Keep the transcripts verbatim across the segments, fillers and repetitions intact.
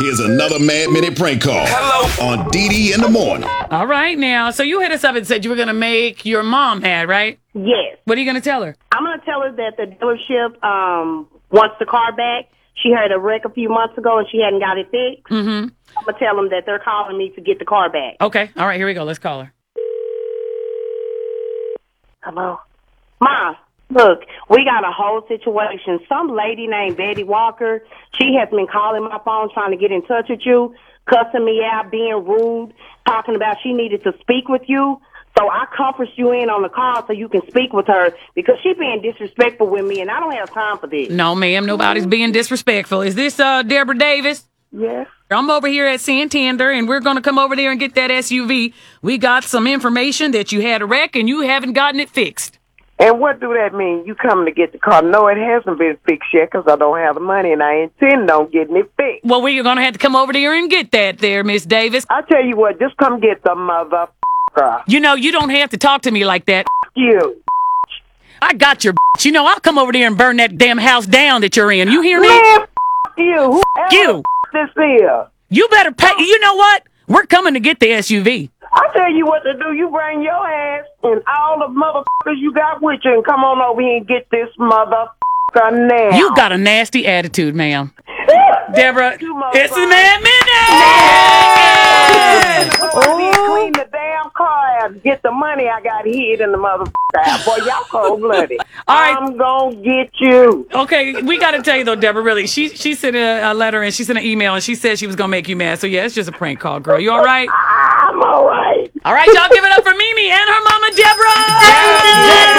Here's another Mad Minute prank call. Hello. On Dee Dee in the morning. All right, now. So you hit us up and said you were going to make your mom mad, right? Yes. What are you going to tell her? I'm going to tell her that the dealership um, wants the car back. She had a wreck a few months ago and she hadn't got it fixed. Mm-hmm. I'm going to tell them that they're calling me to get the car back. Okay. All right, here we go. Let's call her. Hello? Ma, look, we got a whole situation. Some lady named Betty Walker, she has been calling my phone trying to get in touch with you, cussing me out, being rude, talking about she needed to speak with you. So I conferenced you in on the call so you can speak with her because she being disrespectful with me, and I don't have time for this. No, ma'am. Nobody's being disrespectful. Is this uh, Deborah Davis? Yes. I'm over here at Santander, and we're going to come over there and get that S U V. We got some information that you had a wreck, and you haven't gotten it fixed. And what do that mean? You coming to get the car? No, it hasn't been fixed yet because I don't have the money, and I intend on getting it fixed. Well, we're going to have to come over there and get that there, Miss Davis. I tell you what, just come get the motherfucker. You know, you don't have to talk to me like that. You. I got your You know, I'll come over there and burn that damn house down that you're in. You hear me? Man, f- you. Whoever You. This is. You better pay. You know what? We're coming to get the S U V. I tell you what to do. You bring your ass and all the motherfuckers you got with you and come on over here and get this motherfucker now. You got a nasty attitude, ma'am. Deborah, it's the Mad Minute! Clean the damn car out, get the money I got hid in the motherfucker out. Boy, y'all cold blooded. All right. I'm gonna get you. Okay, we got to tell you though, Deborah. Really, she she sent a, a letter and she sent an email and she said she was gonna make you mad. So yeah, it's just a prank call, girl. You all right? I'm all right. All right, y'all, give it up for Mimi and her mama,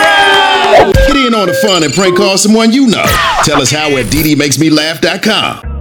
Deborah. Get in on the fun and prank call someone you know. Tell us how at Dee Dee Makes Me Laugh dot com.